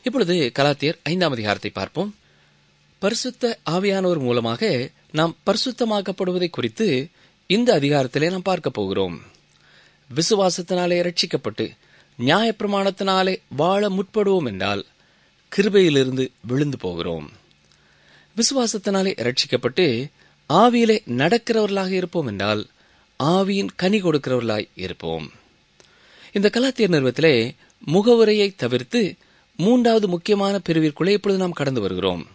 இப்பொழுது கலாத்தியர் 5ஆம் அதிகாரத்தை பார்ப்போம். பரிசுத்த ஆவியானவர் மூலமாக நாம் பரிசுத்தமாக்கப்படுவதை குறித்து இந்த அதிகாரத்திலே நாம் பார்க்க போகிறோம். விசுவாசத்தினாலே ரட்சிக்கப்பட்டு நியாயப்பிரமாணத்தினாலே வாழ முற்படுவோம் என்றால் கிருபையிலிருந்து விழுந்து போகிறோம். விசுவாசத்தினாலே ரட்சிக்கப்பட்டு ஆவியிலே நடக்கிறவர்களாக இருப்போம் என்றால் ஆவியின் கனி கொடுக்கிறவர்களாய் இருப்போம். இந்த கலாத்தியர் நிறுவத்திலே முகவுரையை தவிர்த்து 3வது முக்கியமான பிரிவிற்குள்ளே இப்பொழுது நாம் கடந்து வருகிறோம்.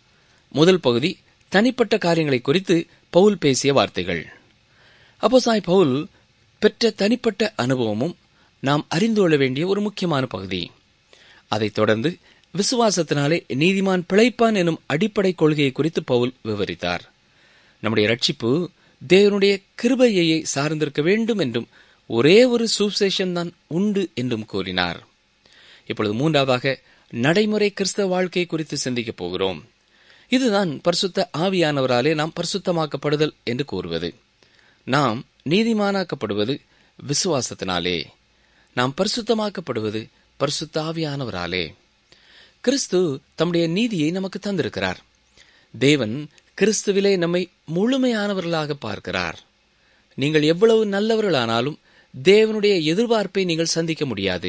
முதல் பகுதி தனிப்பட்ட காரியங்களை குறித்து பவுல் பேசிய வார்த்தைகள். அப்போஸ்தலனாகிய பவுல் பெற்ற தனிப்பட்ட அனுபவமும் நாம் அறிந்து கொள்ள வேண்டிய ஒரு முக்கியமான பகுதி. அதைத் தொடர்ந்து விசுவாசத்தினாலே நீதிமான் பிழைப்பான் எனும் அடிப்படை கொள்கையை குறித்து பவுல் விவரித்தார். நம்முடைய ரட்சிப்பு தேவனுடைய கிருபையை சார்ந்திருக்க வேண்டும் என்றும் ஒரே ஒரு சுவிசேஷன் தான் உண்டு என்றும் கூறினார். இப்பொழுது 3வதாக நடைமுறை கிறிஸ்தவ வாழ்க்கை குறித்து சிந்திக்கப் போகிறோம். இதுதான் பரிசுத்த ஆவியானவராலே நாம் பரிசுத்தமாக்கப்படுதல் என்று கூறுவது. நாம் நீதிமானாக்கப்படுவது விசுவாசத்தினாலே, நாம் பரிசுத்தமாக்கப்படுவது பரிசுத்த ஆவியானவராலே. கிறிஸ்து தம்முடைய நீதியை நமக்கு தந்திருக்கிறார். தேவன் கிறிஸ்துவிலே நம்மை முழுமையானவர்களாக பார்க்கிறார். நீங்கள் எவ்வளவு நல்லவர்களானாலும் தேவனுடைய எதிர்பார்ப்பை நீங்கள் சந்திக்க முடியாது.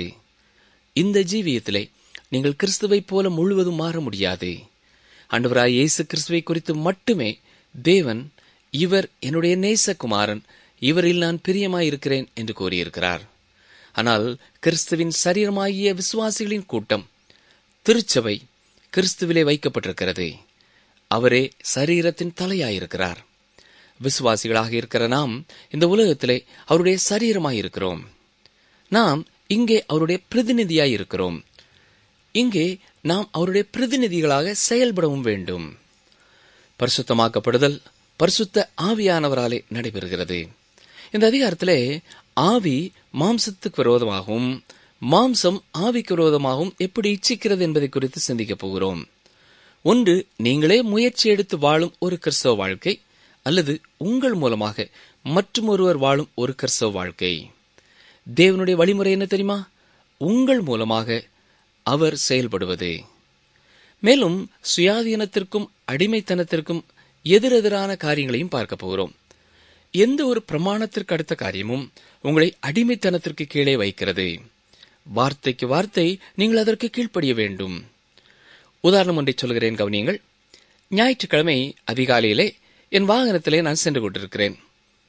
இந்த ஜீவியத்திலே நீங்கள் கிறிஸ்துவைப் போல முழுவதும் மாற முடியாது. ஆண்டவராய் இயேசு கிறிஸ்துவை குறித்து மட்டுமே தேவன், இவர் என்னுடைய நேசகுமாரன், இவரில் நான் பிரியமாயிருக்கிறேன் என்று கூறியிருக்கிறார். ஆனால் கிறிஸ்துவின் சரீரமாகிய விசுவாசிகளின் கூட்டம், திருச்சபை, கிறிஸ்துவிலே வைக்கப்பட்டிருக்கிறது. அவரே சரீரத்தின் தலையாயிருக்கிறார். விசுவாசிகளாக இருக்கிற நாம் இந்த உலகத்திலே அவருடைய சரீரமாயிருக்கிறோம். நாம் இங்கே அவருடைய பிரதிநிதியாயிருக்கிறோம். இங்கே நாம் அவருடைய பிரதிநிதிகளாக செயல்படவும் வேண்டும். பரிசுத்தமாக்கப்படுதல் பரிசுத்த ஆவியானவராலே நடைபெறுகிறது. இந்த அதிகாரத்திலே ஆவி மாம்சத்துக்கு விரோதமாகவும் மாம்சம் ஆவிக்கு விரோதமாகவும் எப்படி இச்சிக்கிறது என்பதை குறித்து சிந்திக்கப் போகிறோம். ஒன்று, நீங்களே முயற்சி எடுத்து வாழும் ஒரு கிறிஸ்தவ வாழ்க்கை, அல்லது உங்கள் மூலமாக மற்றும் ஒருவர் வாழும் ஒரு கிறிஸ்தவ வாழ்க்கை. தேவனுடைய வழிமுறை என்ன தெரியுமா? உங்கள் மூலமாக அவர் செயல்படுவது. மேலும் சுயாதீனத்திற்கும் அடிமைத்தனத்திற்கும் எதிரெதிரான காரியங்களையும் பார்க்க போகிறோம். எந்த ஒரு பிரமாணத்திற்கு அடுத்த காரியமும் உங்களை அடிமைத்தனத்திற்கு கீழே வைக்கிறது. வார்த்தைக்கு வார்த்தை நீங்கள் அதற்கு கீழ்ப்படிய வேண்டும். உதாரணம் ஒன்றை சொல்கிறேன், கவனியுங்கள். ஞாயிற்றுக்கிழமை அதிகாலையிலே என் வாகனத்திலே நான் சென்று கொண்டிருக்கிறேன்.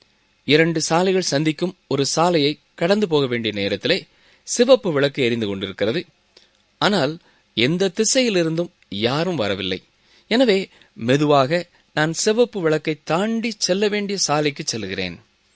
2 சாலைகள் சந்திக்கும் ஒரு சாலையை கடந்து போக வேண்டிய நேரத்திலே சிவப்பு விளக்கு எரிந்து கொண்டிருக்கிறது. ஆனால் எந்த திசையிலிருந்தும் யாரும் வரவில்லை. எனவே மெதுவாக நான் சிவப்பு விளக்கை தாண்டி செல்ல வேண்டிய சாலைக்கு செல்கிறேன்.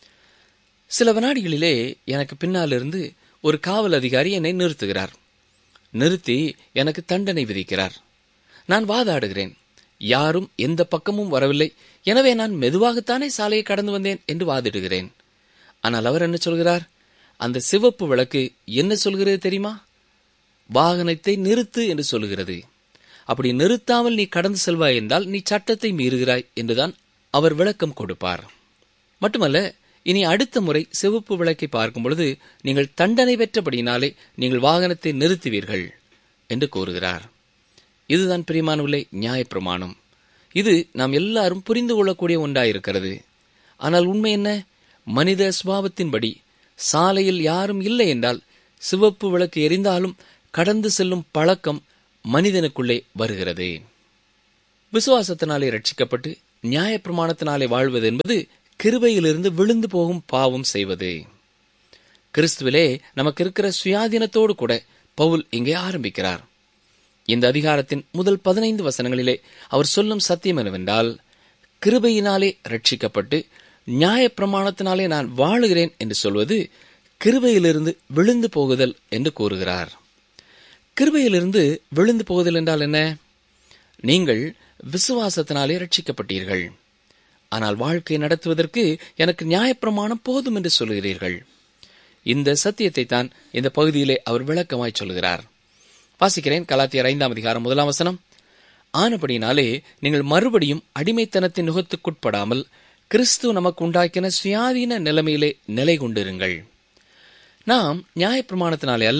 சில வினாடிகளிலே எனக்கு பின்னாலிருந்து ஒரு காவல் அதிகாரி என்னை நிறுத்துகிறார். நிறுத்தி எனக்கு தண்டனை விதிக்கிறார். நான் வாதாடுகிறேன். யாரும் எந்த பக்கமும் வரவில்லை, எனவே நான் மெதுவாகத்தானே சாலையை கடந்து வந்தேன் என்று வாதிடுகிறேன். ஆனால் அவர் என்ன சொல்கிறார்? அந்த சிவப்பு விளக்கு என்ன சொல்கிறது தெரியுமா? வாகனத்தை நிறுத்து என்று சொல்கிறது. அப்படி நிறுத்தாமல் நீ கடந்து செல்வாய் என்றால் நீ சட்டத்தை மீறுகிறாய் என்றுதான் அவர் விளக்கம் கொடுப்பார். மட்டுமல்ல, இனி அடுத்த முறை சிவப்பு விளக்கை பார்க்கும் பொழுது நீங்கள் தண்டனை பெற்றபடியினாலே நீங்கள் வாகனத்தை நிறுத்துவீர்கள் என்று கூறுகிறார். இதுதான் பிரியமானவர்களே நியாயப்பிரமாணம். இது நாம் எல்லாரும் புரிந்து கொள்ளக்கூடிய ஒன்றாயிருக்கிறது. ஆனால் உண்மை என்ன? மனித சுபாவத்தின்படி சாலையில் யாரும் இல்லை என்றால் சிவப்பு விளக்கு எரிந்தாலும் கடந்து செல்லும் பழக்கம் மனிதனுக்குள்ளே வருகிறது. விசுவாசத்தினாலே ரட்சிக்கப்பட்டு நியாயப்பிரமாணத்தினாலே வாழ்வது என்பது கிருபையிலிருந்து விழுந்து போகும் பாவம் செய்வது. கிறிஸ்துவிலே நமக்கு இருக்கிற சுயாதீனத்தோடு கூட பவுல் இங்கே ஆரம்பிக்கிறார். இந்த அதிகாரத்தின் முதல் 15 வசனங்களிலே அவர் சொல்லும் சத்தியம் என்னவென்றால், கிருபையினாலே ரட்சிக்கப்பட்டு நியாயப்பிரமாணத்தினாலே நான் வாழுகிறேன் என்று சொல்வது கிருபையிலிருந்து விழுந்து போகுதல் என்று கூறுகிறார். கிருபையிலிருந்து விழுந்து போகுதல் என்றால் என்ன? நீங்கள் விசுவாசத்தினாலே ரட்சிக்கப்பட்டீர்கள். ஆனால் வாழ்க்கை நடத்துவதற்கு எனக்கு நியாயப்பிரமாணம் போதும் என்று சொல்கிறீர்கள். இந்த சத்தியத்தை தான் இந்த பகுதியிலே அவர் விளக்கமாய் சொல்கிறார். வாசிக்கிறேன். கலாத்தியர் 5ஆம் அதிகாரம் 1ஆம் வசனம். ஆனபடினாலே நீங்கள் மறுபடியும் அடிமைத்தனத்தின் நுகத்துக்குட்படாமல் கிறிஸ்து நமக்கு உண்டாக்கின சுயாதீன நிலைமையிலே நிலை கொண்டிருங்கள். நாம் நியாயப்பிரமாணத்தினாலே அல்ல,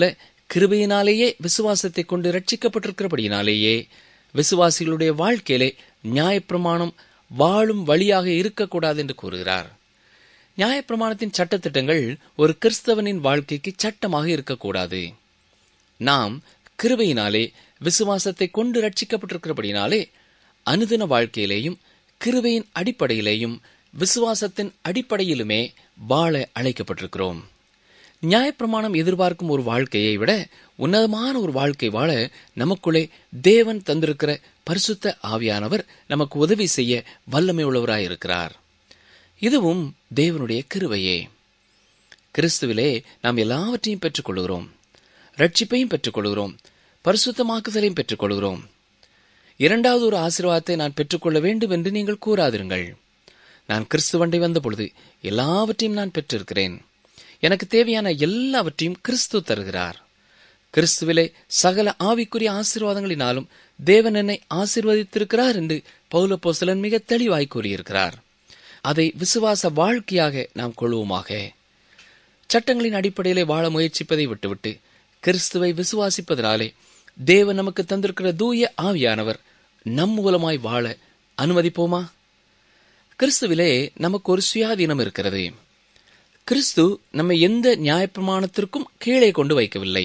கிருபையினாலேயே விசுவாசத்தை கொண்டு ரட்சிக்கப்பட்டிருக்கிறபடியினாலேயே விசுவாசிகளுடைய வாழ்க்கையிலே நியாயப்பிரமாணம் வாழும் வழியாக இருக்கக்கூடாது என்று கூறுகிறார். நியாயப்பிரமாணத்தின் சட்டத்திட்டங்கள் ஒரு கிறிஸ்தவனின் வாழ்க்கைக்கு சட்டமாக இருக்கக்கூடாது. நாம் கிருபையினாலே விசுவாசத்தை கொண்டு ரட்சிக்கப்பட்டிருக்கிறபடினாலே அனுதின வாழ்க்கையிலேயும் கிருபையின் அடிப்படையிலேயும் விசுவாசத்தின் அடிப்படையிலுமே வாழ அழைக்கப்பட்டிருக்கிறோம். நியாயப்பிரமாணம் எதிர்பார்க்கும் ஒரு வாழ்க்கையை விட உன்னதமான ஒரு வாழ்க்கை வாழ நமக்குள்ளே தேவன் தந்திருக்கிற பரிசுத்த ஆவியானவர் நமக்கு உதவி செய்ய வல்லமை உள்ளவராயிருக்கிறார். இதுவும் தேவனுடைய கிருபையே. கிறிஸ்துவிலே நாம் எல்லாவற்றையும் பெற்றுக் கொள்கிறோம். ரட்சிப்பையும் பெற்றுக் கொள்கிறோம், பரிசுத்தமாக்குதலையும் பெற்றுக் கொள்கிறோம். இரண்டாவது ஒரு ஆசீர்வாதத்தை நான் பெற்றுக்கொள்ள வேண்டும் என்று நீங்கள் கூறாதிருங்கள். நான் கிறிஸ்துவண்டை வந்த பொழுது எல்லாவற்றையும் நான் பெற்றிருக்கிறேன். எனக்கு தேவையான எல்லாவற்றையும் கிறிஸ்து தருகிறார். கிறிஸ்துவிலே சகல ஆவிக்குரிய ஆசீர்வாதங்களினாலும் தேவன் என்னை ஆசீர்வதித்திருக்கிறார் என்று பவுல் அப்போஸ்தலன் மிக தெளிவாய் கூறியிருக்கிறார். அதை விசுவாச வாழ்க்கையாக நாம் கொள்வோமாக. சட்டங்களின் அடிப்படையிலே வாழ முயற்சிப்பதை விட்டுவிட்டு கிறிஸ்துவை விசுவாசிப்பதனாலே தேவன் நமக்கு தந்திருக்கிற தூய ஆவியானவர் நம் மூலமாய் வாழ அனுமதிப்போமா? கிறிஸ்துவிலே நமக்கு ஒரு சுயாதீனம் இருக்கிறது. கிறிஸ்து நம்மை எந்த நியாயப்பிரமாணத்திற்கும் கீழே கொண்டு வைக்கவில்லை.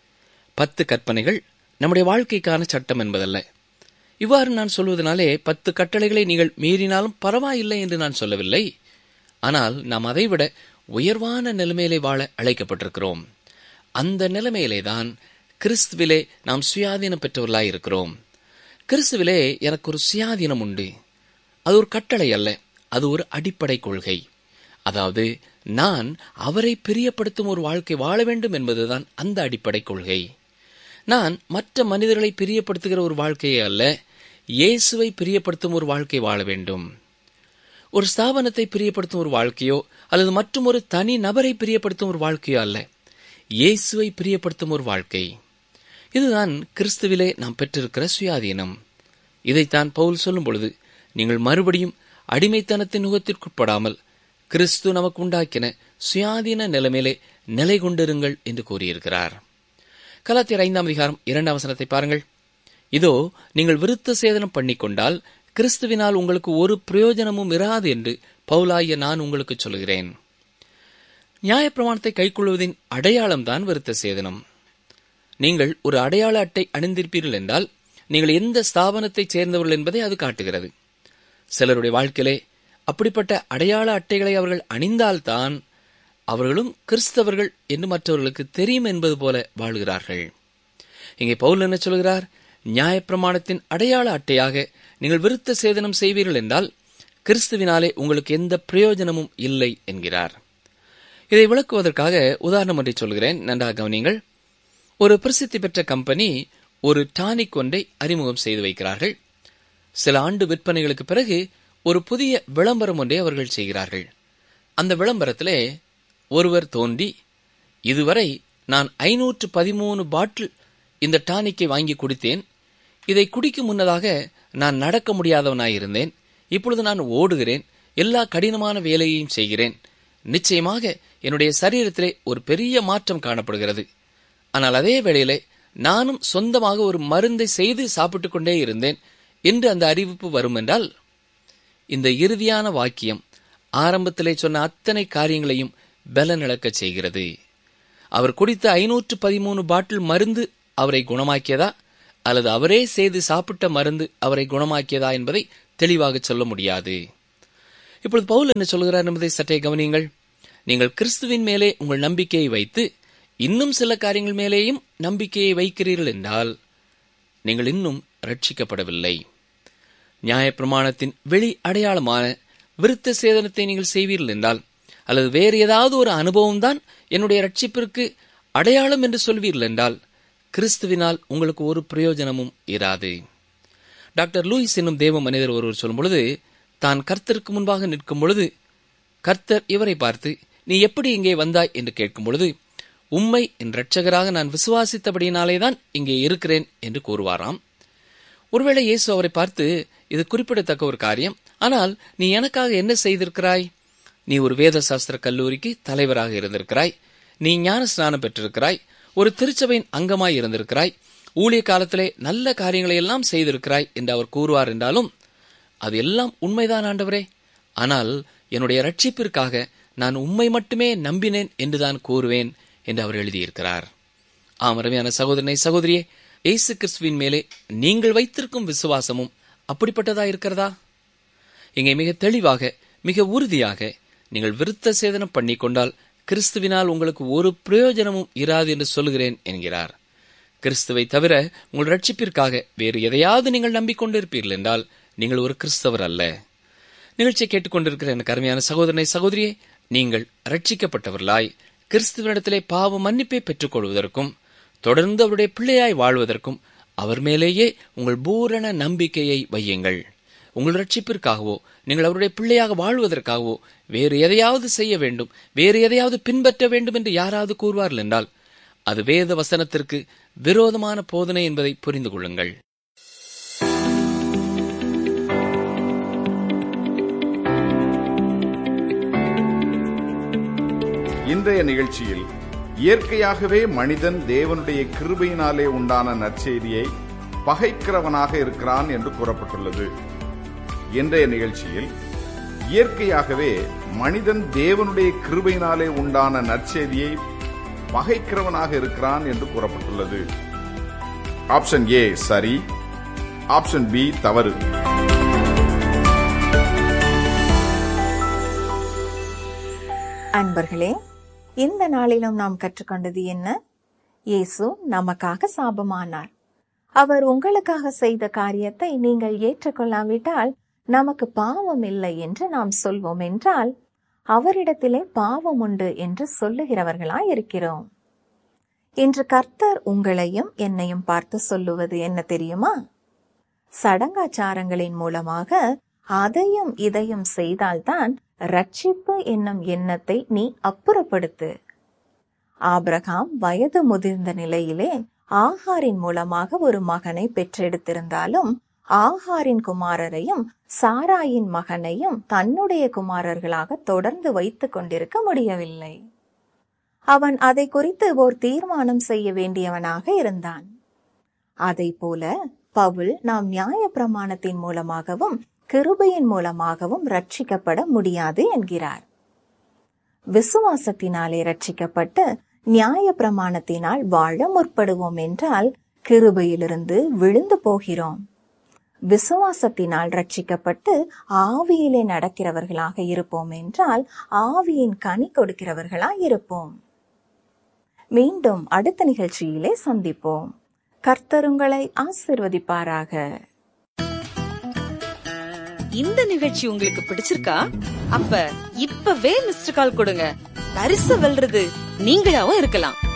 10 கற்பனைகள் நம்முடைய வாழ்க்கைக்கான சட்டம் என்பதல்ல. இவ்வாறு நான் சொல்வதனாலே 10 கட்டளைகளை நீங்கள் மீறினாலும் பரவாயில்லை என்று நான் சொல்லவில்லை. ஆனால் நாம் அதைவிட உயர்வான நிலைமையிலே வாழ அழைக்கப்பட்டிருக்கிறோம். அந்த நிலைமையிலேதான் கிறிஸ்துவிலே நாம் சுயாதீனம் பெற்றவர்களாய் இருக்கிறோம். கிறிஸ்துவிலே எனக்கு ஒரு சுயாதீனம் உண்டு. அது ஒரு கட்டளை அல்ல, அது ஒரு அடிப்படை கொள்கை. அதாவது நான் அவரை பிரியப்படுத்தும் ஒரு வாழ்க்கை வாழ வேண்டும் என்பதுதான் அந்த அடிப்படை கொள்கை. நான் மற்ற மனிதர்களை பிரியப்படுத்துகிற ஒரு வாழ்க்கையே அல்ல, இயேசுவை பிரியப்படுத்தும் ஒரு வாழ்க்கை வாழ வேண்டும். ஒரு ஸ்தாபனத்தை பிரியப்படுத்தும் ஒரு வாழ்க்கையோ அல்லது மற்றும் ஒரு தனி நபரை பிரியப்படுத்தும் ஒரு வாழ்க்கையோ அல்ல, இயேசுவை பிரியப்படுத்தும் ஒரு வாழ்க்கை. இதுதான் கிறிஸ்துவிலே நாம் பெற்றிருக்கிற சுயாதீனம். இதைத்தான் பவுல் சொல்லும் பொழுது, நீங்கள் மறுபடியும் அடிமைத்தனத்தின் நுகத்திற்குட்படாமல் கிறிஸ்து நமக்கு உண்டாக்கின சுயாதீன நிலைமையிலே நிலை கொண்டிருங்கள் என்று கூறியிருக்கிறார். கலாத்தியர் 5:2 பாருங்கள். இதோ நீங்கள் விருத்த சேதனம் பண்ணிக்கொண்டால் கிறிஸ்துவினால் உங்களுக்கு ஒரு பிரயோஜனமும் இராது என்று பவுலாகிய நான் உங்களுக்கு சொல்கிறேன். நியாயப்பிரமாணத்தை கைக்கொள்வதின் அடையாளம்தான் விருத்த சேதனம். நீங்கள் ஒரு அடையாள அட்டை அணிந்திருப்பீர்கள் என்றால் நீங்கள் எந்த ஸ்தாபனத்தைச் சேர்ந்தவர்கள் என்பதை அது காட்டுகிறது. சிலருடைய வாழ்க்கையிலே அப்படிப்பட்ட அடையாள அட்டைகளை அவர்கள் அணிந்தால்தான் அவர்களும் கிறிஸ்தவர்கள் என்று மற்றவர்களுக்கு தெரியும் என்பது போல வாழ்கிறார்கள். இங்கே பவுல் என்ன சொல்கிறார்? நியாயப்பிரமாணத்தின் அடையாள அட்டையாக நீங்கள் விருத்த சேதனம் செய்வீர்கள் என்றால் கிறிஸ்துவினாலே உங்களுக்கு எந்த பிரயோஜனமும் இல்லை என்கிறார். இதை விளக்குவதற்காக உதாரணம் ஒன்றை சொல்கிறேன், நன்றாக கவனியுங்கள். ஒரு பிரசித்தி பெற்ற கம்பெனி ஒரு டானிக் ஒன்றை அறிமுகம் செய்து வைக்கிறார்கள். சில ஆண்டு விற்பனைகளுக்கு பிறகு ஒரு புதிய விளம்பரம் ஒன்றை அவர்கள் செய்கிறார்கள். அந்த விளம்பரத்திலே ஒருவர் தோன்றி, இதுவரை நான் 513 பாட்டில் இந்த டானிக்கை வாங்கி குடித்தேன். இதை குடிக்கும் முன்னதாக நான் நடக்க முடியாதவனாயிருந்தேன். இப்பொழுது நான் ஓடுகிறேன், எல்லா கடினமான வேலையையும் செய்கிறேன். நிச்சயமாக என்னுடைய சரீரத்திலே ஒரு பெரிய மாற்றம் காணப்படுகிறது. ஆனால் அதே வேளையிலே நானும் சொந்தமாக ஒரு மருந்தை செய்து சாப்பிட்டுக் கொண்டே இருந்தேன் என்று அந்த அறிவிப்பு வரும் என்றால், இந்த இறுதியான வாக்கியம் ஆரம்பத்திலே சொன்ன அத்தனை காரியங்களையும் பலனிழக்கச் செய்கிறது. அவர் குடித்த 513 பாட்டில் மருந்து அவரை குணமாக்கியதா அல்லது அவரே செய்து சாப்பிட்ட மருந்து அவரை குணமாக்கியதா என்பதை தெளிவாக சொல்ல முடியாது. இப்பொழுது பவுல் என்ன சொல்கிறார் என்பதை சற்றே கவனியுங்கள். நீங்கள் கிறிஸ்துவின் மேலே உங்கள் நம்பிக்கையை வைத்து இன்னும் சில காரியங்கள் மேலேயும் நம்பிக்கையை வைக்கிறீர்கள் என்றால் நீங்கள் இன்னும் ரட்சிக்கப்படவில்லை. நியாயப்பிரமாணத்தின் வெளி அடையாளமான விருத்த சேதனத்தை நீங்கள் செய்வீர்கள் என்றால், அல்லது வேறு ஏதாவது ஒரு அனுபவம் தான் என்னுடைய ரட்சிப்பிற்கு அடையாளம் என்று சொல்வீர்கள் என்றால், கிறிஸ்துவினால் உங்களுக்கு ஒரு பிரயோஜனமும் இராது. டாக்டர் லூயிஸ் என்னும் தேவ மனிதர் ஒருவர் சொல்லும் பொழுது, தான் கர்த்தருக்கு முன்பாக நிற்கும் பொழுது கர்த்தர் இவரை பார்த்து, நீ எப்படி இங்கே வந்தாய் என்று கேட்கும் பொழுது, உம்மை என் இரட்சகராக நான் விசுவாசித்தபடியினாலேதான் இங்கே இருக்கிறேன் என்று கூறுவாராம். ஒருவேளை இயேசு அவரை பார்த்து, இது குறிப்பிடத்தக்க ஒரு காரியம், ஆனால் நீ எனக்காக என்ன செய்திருக்கிறாய்? நீ ஒரு வேத சாஸ்திர கல்லூரிக்கு தலைவராக இருந்திருக்கிறாய், நீ ஞான ஸ்நானம் பெற்றிருக்கிறாய், ஒரு திருச்சபையின் அங்கமாய் இருந்திருக்கிறாய், ஊழிய காலத்திலே நல்ல காரியங்களை எல்லாம் செய்திருக்கிறாய் என்று அவர் கூறுவார் என்றாலும், அது எல்லாம் உண்மைதான் ஆண்டவரே, ஆனால் என்னுடைய ரட்சிப்பிற்காக நான் உம்மை மட்டுமே நம்பினேன் என்றுதான் கூறுவேன் என்று அவர் எழுதியிருக்கிறார். அருமையான சகோதரனை சகோதரியே, இயேசு கிறிஸ்துவின் மேலே நீங்கள் வைத்திருக்கும் விசுவாசமும் அப்படிப்பட்டதா இருக்கிறதா? இங்கே மிக தெளிவாக, மிக உறுதியாக, நீங்கள் விருத்த சேதனம் பண்ணி கொண்டால் கிறிஸ்துவினால் உங்களுக்கு ஒரு பிரயோஜனமும் இராது என்று சொல்கிறேன் என்கிறார். கிறிஸ்துவை தவிர உங்கள் ரட்சிப்பிற்காக வேறு எதையாவது நீங்கள் நம்பிக்கொண்டிருப்பீர்கள் என்றால் நீங்கள் ஒரு கிறிஸ்தவர் அல்ல. நிகழ்ச்சியை கேட்டுக்கொண்டிருக்கிற எனக்கு அருமையான சகோதரனை சகோதரியே, நீங்கள் ரட்சிக்கப்பட்டவர்களாய் கிறிஸ்துவனிடத்திலே பாவ மன்னிப்பை பெற்றுக் கொள்வதற்கும் தொடர்ந்து அவருடைய பிள்ளையாய் வாழ்வதற்கும் அவர் மேலேயே உங்கள் பூரண நம்பிக்கையை வையுங்கள். உங்கள் ரட்சிப்பிற்காகவோ நீங்கள் அவருடைய பிள்ளையாக வாழ்வதற்காகவோ வேறு எதையாவது செய்ய வேண்டும், வேறு எதையாவது பின்பற்ற வேண்டும் என்று யாராவது கூறுவார்கள் என்றால் அது வேத வசனத்திற்கு விரோதமான போதனை என்பதை புரிந்து கொள்ளுங்கள். இன்றைய நிகழ்ச்சியில் இயற்கையாகவே மனிதன் தேவனுடைய கிருபையினாலே உண்டான நற்செய்தியை பகைக்கிறவனாக இருக்கிறான் என்று கூறப்பட்டுள்ளது. இன்றைய நிகழ்ச்சியில் இயற்கையாகவே மனிதன் தேவனுடைய கிருபையினாலே உண்டான நற்செய்தியை பகைக்கிறவனாக இருக்கிறான் என்று கூறப்பட்டுள்ளது. ஆப்ஷன் ஏ சரி, ஆப்ஷன் பி தவறு. அன்பர்களே, இந்த நாளிலும் நாம் கற்றுக்கொண்டது என்ன? இயேசு நமக்காக சாபமானார். அவர் உங்களுக்காக செய்த காரியத்தை நீங்கள் ஏற்றுக்கொள்ளாவிட்டால் நமக்கு பாவம் இல்லை என்று நாம் சொல்வோம் என்றால் அவரிடத்திலே பாவம் உண்டு என்று சொல்லுகிறவர்களாய் இருக்கிறோம். இன்று கர்த்தர் உங்களையும் என்னையும் பார்த்து சொல்லுவது என்ன தெரியுமா? சடங்காச்சாரங்களின் மூலமாக அதையும் இதையும் செய்தால்தான் ரட்சிப்பு என்னும் எண்ணத்தை நீ அப்புறப்படுத்து. ஆபிரகாம் வயது முதிர்ந்த நிலையிலே ஆகாரின் மூலமாக ஒரு மகனை பெற்றெடுத்திருந்தாலும் ஆகாரின் குமாரரையும் சாராயின் மகனையும் தன்னுடைய குமாரர்களாக தொடர்ந்து வைத்துக் கொண்டிருக்க முடியவில்லை. அவன் அதை குறித்து ஓர் தீர்மானம் செய்ய வேண்டியவனாக இருந்தான். அதை போல பவுல் நாம் நியாய பிரமாணத்தின் மூலமாகவும் கிருபையின் மூலமாகவும் ரட்சிக்கப்பட முடியாது என்கிறார். விசுவாசத்தினாலே ரட்சிக்கப்பட்டு நியாய பிரமாணத்தினால் வாழ முற்படுவோம் என்றால் கிருபையிலிருந்து விழுந்து போகிறோம். விசுவாசத்தினால் ரட்சிக்கப்பட்டு ஆவியிலே நடக்கிறவர்களாக இருப்போம் என்றால் ஆவியின் கனி கொடுக்கிறவர்களாய் இருப்போம். மீண்டும் அடுத்த நிகழ்ச்சியிலே சந்திப்போம். கர்த்தர் உங்களை ஆசீர்வதிப்பாராக. இந்த நிகழ்ச்சி உங்களுக்கு பிடிச்சிருக்கா? அப்ப இப்பவே மிஸ்டர் கால் கொடுங்க. பரிசு வெல்றது நீங்களாவும் இருக்கலாம்.